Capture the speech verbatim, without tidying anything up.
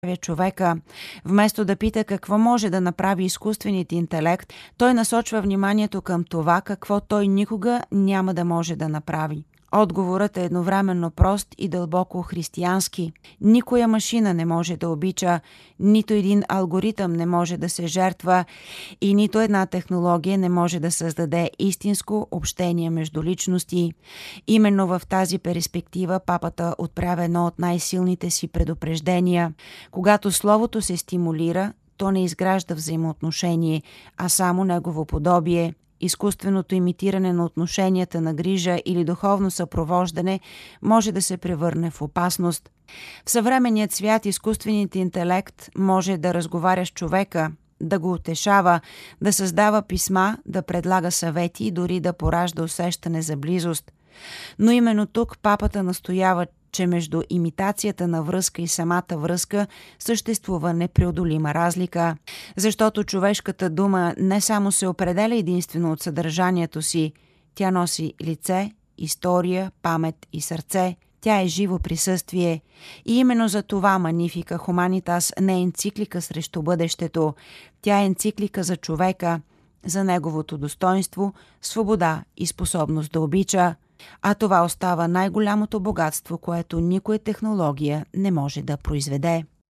човека. Вместо да пита какво може да направи изкуственият интелект, той насочва вниманието към това, какво той никога няма да може да направи. Отговорът е едновременно прост и дълбоко християнски. Никоя машина не може да обича, нито един алгоритъм не може да се жертва и нито една технология не може да създаде истинско общение между личности. Именно в тази перспектива папата отправя едно от най-силните си предупреждения. Когато словото се стимулира, то не изгражда взаимоотношение, а само негово подобие. Изкуственото имитиране на отношенията на грижа или духовно съпровождане може да се превърне в опасност. В съвременният свят изкуственият интелект може да разговаря с човека, да го утешава, да създава писма, да предлага съвети и дори да поражда усещане за близост. Но именно тук папата настоява, че между имитацията на връзка и самата връзка съществува непреодолима разлика, защото човешката дума не само се определя единствено от съдържанието си, тя носи лице, история, памет и сърце. Тя е живо присъствие и именно за това Magnificat Humanitas не е енциклика срещу бъдещето, тя е енциклика за човека, за неговото достоинство, свобода и способност да обича. А това остава най-голямото богатство, което никоя технология не може да произведе.